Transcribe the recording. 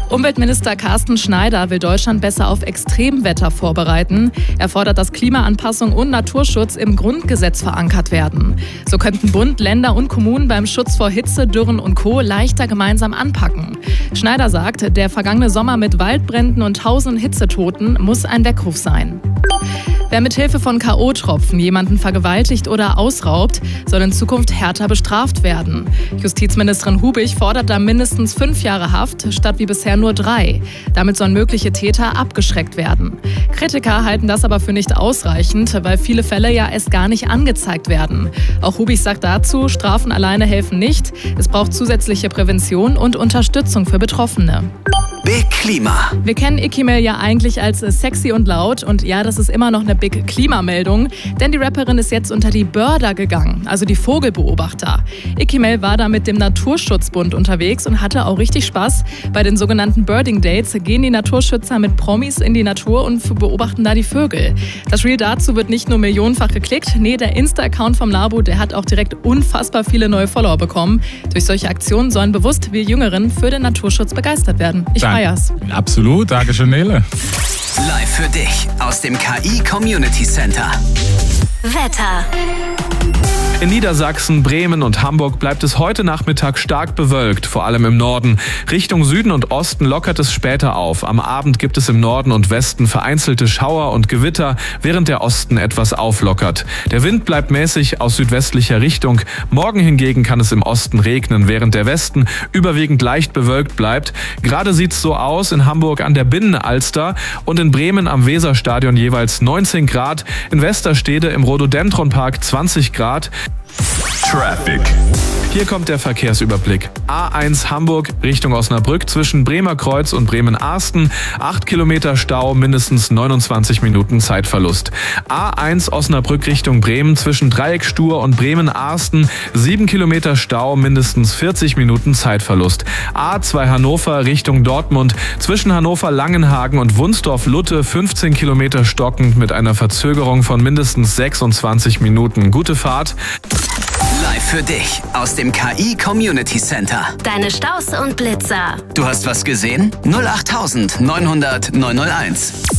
Umweltminister Carsten Schneider will Deutschland besser auf Extremwetter vorbereiten. Er fordert, dass Klimaanpassung und Naturschutz im Grundgesetz verankert werden. So könnten Bund, Länder und Kommunen beim Schutz vor Hitze, Dürren und Co. leichter gemeinsam anpacken. Schneider sagt, der vergangene Sommer mit Waldbränden und tausenden Hitzetoten muss ein Weckruf sein. Wer mit Hilfe von K.O.-Tropfen jemanden vergewaltigt oder ausraubt, soll in Zukunft härter bestraft werden. Justizministerin Hubich fordert da mindestens 5 Jahre Haft statt wie bisher nur 3. Damit sollen mögliche Täter abgeschreckt werden. Kritiker halten das aber für nicht ausreichend, weil viele Fälle ja erst gar nicht angezeigt werden. Auch Hubich sagt dazu, Strafen alleine helfen nicht. Es braucht zusätzliche Prävention und Unterstützung für Betroffene. Big Klima. Wir kennen Ikimel ja eigentlich als sexy und laut und ja, das ist immer noch eine Big Klimameldung, denn die Rapperin ist jetzt unter die Birder gegangen, also die Vogelbeobachter. Ikimel war da mit dem Naturschutzbund unterwegs und hatte auch richtig Spaß. Bei den sogenannten Birding Dates gehen die Naturschützer mit Promis in die Natur und beobachten da die Vögel. Das Reel dazu wird nicht nur millionenfach geklickt, nee, der Insta-Account vom Labu, der hat auch direkt unfassbar viele neue Follower bekommen. Durch solche Aktionen sollen bewusst wir Jüngeren für den Naturschutz begeistert werden. Ich feier's. Absolut, danke schön, Nele. Live für dich aus dem KI Community Center. Wetter. In Niedersachsen, Bremen und Hamburg bleibt es heute Nachmittag stark bewölkt, vor allem im Norden. Richtung Süden und Osten lockert es später auf. Am Abend gibt es im Norden und Westen vereinzelte Schauer und Gewitter, während der Osten etwas auflockert. Der Wind bleibt mäßig aus südwestlicher Richtung. Morgen hingegen kann es im Osten regnen, während der Westen überwiegend leicht bewölkt bleibt. Gerade sieht es so aus in Hamburg an der Binnenalster und in Bremen am Weserstadion jeweils 19 Grad, in Westerstede im Rhododendronpark 20 Grad. Traffic. Hier kommt der Verkehrsüberblick. A1 Hamburg Richtung Osnabrück zwischen Bremer Kreuz und Bremen-Arsten. 8 Kilometer Stau, mindestens 29 Minuten Zeitverlust. A1 Osnabrück Richtung Bremen zwischen Dreieckstuhr und Bremen-Arsten. 7 Kilometer Stau, mindestens 40 Minuten Zeitverlust. A2 Hannover Richtung Dortmund zwischen Hannover-Langenhagen und Wunsdorf-Lutte. 15 Kilometer stockend mit einer Verzögerung von mindestens 26 Minuten. Gute Fahrt. Live für dich aus dem KI Community Center. Deine Staus und Blitzer. Du hast was gesehen? 08900 901.